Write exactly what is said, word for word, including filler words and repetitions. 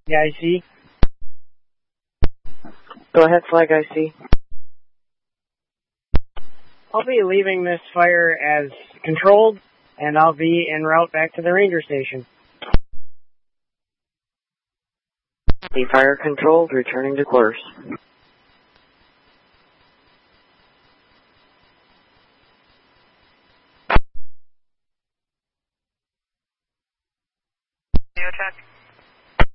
Yeah, I see. Go ahead, Flag I C. I'll be leaving this fire as controlled, and I'll be en route back to the ranger station. The fire controlled, returning to course. Check.